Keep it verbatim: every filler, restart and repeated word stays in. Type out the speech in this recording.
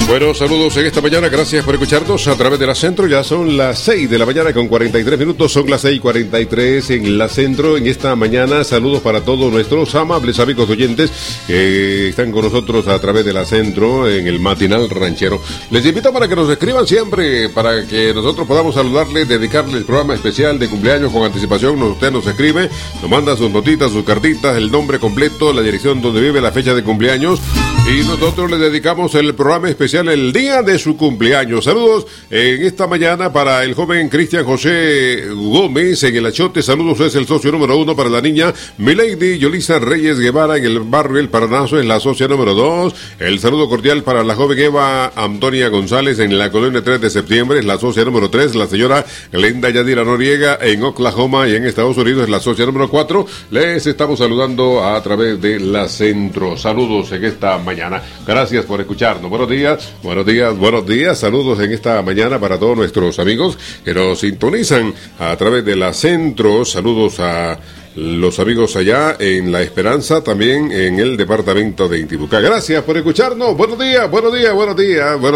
Bueno, saludos en esta mañana, gracias por escucharnos a través de la Centro. Ya son las seis de la mañana con cuarenta y tres minutos, son las seis y cuarenta y tres en la Centro. En esta mañana, saludos para todos nuestros amables amigos oyentes que están con nosotros a través de la Centro en el Matinal Ranchero. Les invito para que nos escriban siempre, para que nosotros podamos saludarles, dedicarles el programa especial de cumpleaños con anticipación. Usted nos escribe, nos manda sus notitas, sus cartitas, el nombre completo, la dirección donde vive, la fecha de cumpleaños, y nosotros le dedicamos el programa especial el día de su cumpleaños. Saludos en esta mañana para el joven Cristian José Gómez en el Achote. Saludos, es el socio número uno para la niña Milady Yolisa Reyes Guevara en el barrio El Paranazo, en la socia número dos. El saludo cordial para la joven Eva Antonia González en la colonia tres de septiembre, es la socia número tres. La señora Glenda Yadira Noriega en Oklahoma y en Estados Unidos es la socia número cuatro. Les estamos saludando a través de la Centro. Saludos en esta mañana. Gracias por escucharnos. Buenos días. Buenos días, buenos días, saludos en esta mañana para todos nuestros amigos que nos sintonizan a través de la Centro. Saludos a los amigos allá en La Esperanza, también en el departamento de Intibucá. Gracias por escucharnos, buenos días, buenos días, buenos días, buenos